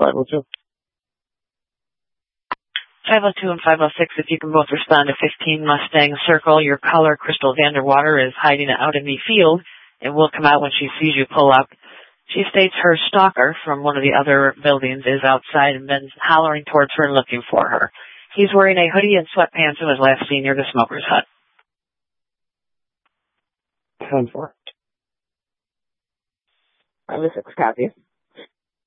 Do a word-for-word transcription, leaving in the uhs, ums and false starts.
five oh two. five oh two and five oh six, if you can both respond to fifteen Mustang Circle, your caller, Crystal Vanderwater, is hiding out in the field and will come out when she sees you pull up. She states her stalker from one of the other buildings is outside and been hollering towards her and looking for her. He's wearing a hoodie and sweatpants and was last seen near the smoker's hut. ten four. five oh six, copy.